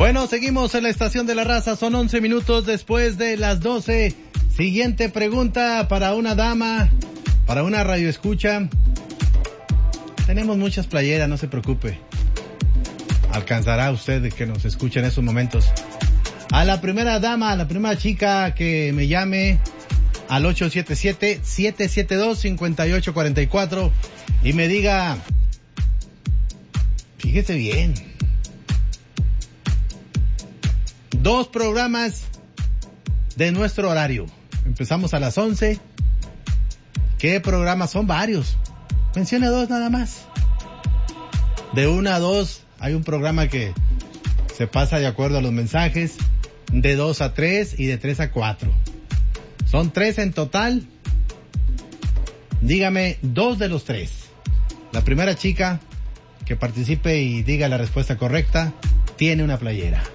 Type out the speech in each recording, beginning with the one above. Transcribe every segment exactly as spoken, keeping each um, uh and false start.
Bueno, seguimos en la Estación de la Raza, son once minutos después de las doce. Siguiente pregunta para una dama, para una radioescucha. Tenemos muchas playeras, no se preocupe. Alcanzará usted que nos escuche en esos momentos. A la primera dama, a la primera chica que me llame al ocho siete siete, siete siete dos, cinco ocho cuatro cuatro y me diga, fíjese bien, dos programas de nuestro horario. Empezamos a las once. ¿Qué programas? Son varios. Mencione dos nada más. De una a dos hay un programa que se pasa de acuerdo a los mensajes. De dos a tres y de tres a cuatro. Son tres en total. Dígame dos de los tres. La primera chica que participe y diga la respuesta correcta tiene una playera.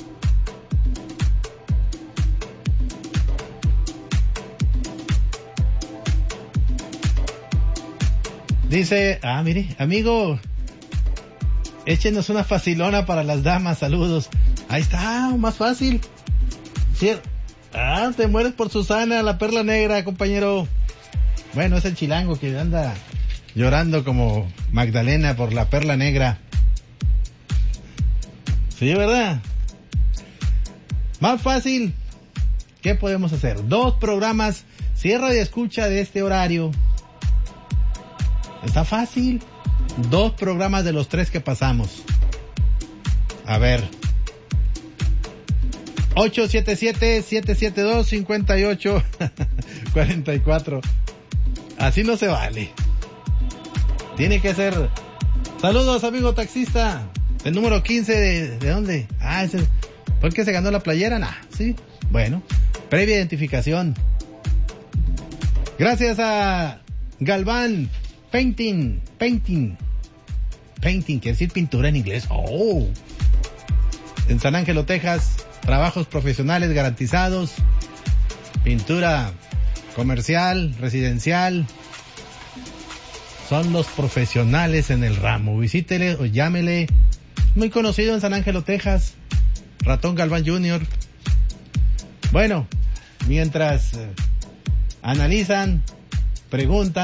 Dice, ah, mire, amigo, échenos una facilona para las damas, saludos. Ahí está, más fácil. Sí. Ah, te mueres por Susana, la perla negra, compañero. Bueno, es el chilango que anda llorando como Magdalena por la perla negra. Sí, ¿verdad? Más fácil. ¿Qué podemos hacer? Dos programas, cierra y escucha de este horario. Está fácil. Dos programas de los tres que pasamos. A ver. ocho siete siete, siete siete dos, cinco ocho cuatro cuatro. Así no se vale. Tiene que ser. Saludos, amigo taxista. El número quince de, ¿de dónde? Ah, ese. ¿Fue el que se ganó la playera? Nah, sí. Bueno. Previa identificación. Gracias a Galván. Painting, painting, painting, quiere decir pintura en inglés. Oh, en San Ángelo, Texas, trabajos profesionales garantizados, pintura comercial, residencial, son los profesionales en el ramo. Visítele o llámele, muy conocido en San Ángelo, Texas, Ratón Galván junior Bueno, mientras eh, analizan, preguntan.